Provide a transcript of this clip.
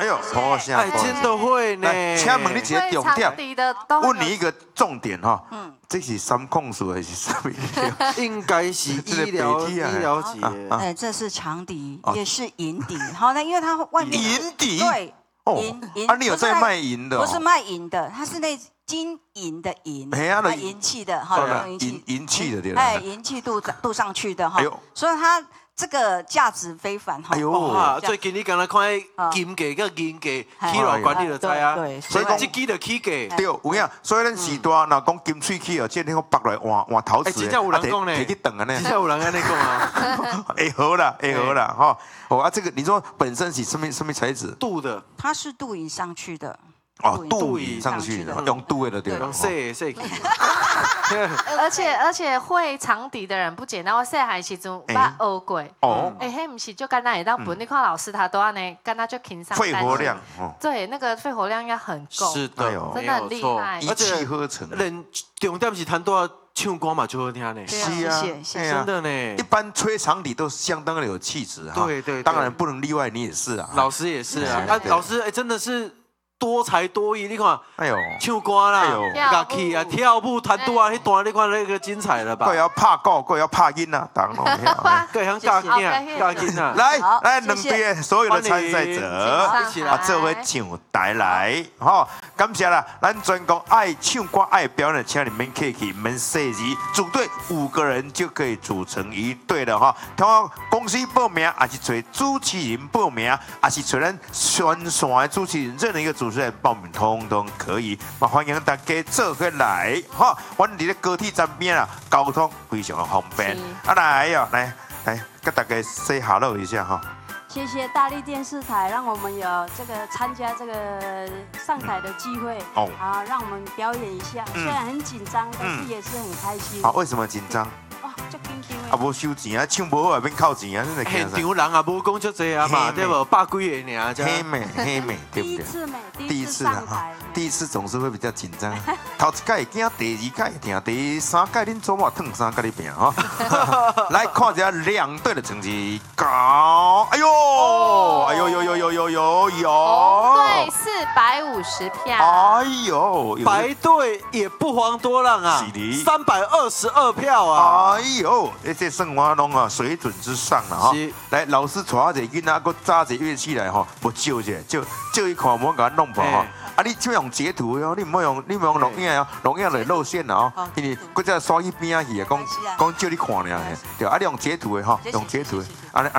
哎呦，好声， 哎，真的会呢。 请问你一个重点，问你一个重点哈，这是三控数还是什么？ 应该是医疗级。 哎，这是长笛，也是银笛。好，那因为它外面银笛， 对，银啊，你有在卖银的？ 不是卖银的，它是那金银的银，银器的哈， 银器的对吧？ 哎，银器镀上去的哈，所以它。这个价值非凡哈！ 哎呦， 哇！最近你刚才看金价跟银价起落关，你就知啊。所以讲，这支就起价。 对，有影。所以咱时代若讲金喙起哦，即个拔来换陶瓷的， 真正有人讲呢， 摕去炖啊呢。 真正有人安尼讲啊。 会好啦，会好啦，哈。哦啊，这个你说本身是什么材质？ 镀的。 它是镀银上去的。 哦，镀银上去的，用镀的对。 用细。 而且会长笛的人不简单。我细汉时阵捌学过。哦。哎，迄不是就简单会当分。你看老师他都安尼，跟他就轻松。 肺活量。 对，那个肺活量应该很够。 是的， 真的很厉害。 一气呵成。 重点是弹多唱歌嘛就好听呢。 是啊， 真的呢。 一般吹长笛都相当的有气质哈。 对。 当然不能例外，你也是啊。 老师也是啊。老师真的是。多才多艺，你看， 哎呦， 唱歌啦，乐器啊，跳舞、弹嘟啊，那段你看那个精彩了吧？ 各要拍鼓，各要拍音啊，当然， 各想教音啊。 来，两边所有的参赛者， 一起来， 这位唱台来，哈，感谢啦，咱专讲爱唱歌、爱表演，请你们客气，们设计组队5个人就可以组成一队了哈。通过公司报名，还是找主持人报名，还是找咱宣传的主持人，任何一个主持人报名通通可以，嘛欢迎大家做回来哈。我伫咧高铁站边啦，交通非常的方便。啊来哟，来，跟大家 say hello 一下哈。 谢谢大力电视台，让我们有这个参加这个上台的机会。哦，好，让我们表演一下。虽然很紧张，但是也是很开心。 好，为什么紧张？ 足紧张的。 啊，无收钱啊，唱无好也免扣钱啊，真的。 现场人也无讲足济啊嘛，对不？100几个尔， 黑美，对不对？ 第一次上台， 第一次总是会比较紧张。头一届惊，第二届听，第三届恁做我烫衫跟你拼哈。来看一下2队的成绩，高，哎呦， 红队450票， 哎呦， 白队也不遑多让啊，322票啊。 哎呦，这算我拢啊水准之上了哈。来，老师带一个囡仔，搁扎一个乐器来哈，无照一下，照一看，莫甲我弄破哈。啊，你就用截图哦，你唔好用录影哦，录影就露馅了哦。因为搁再刷去边啊去啊，讲叫你看尔，对啊，你用截图的哈，用截图的，安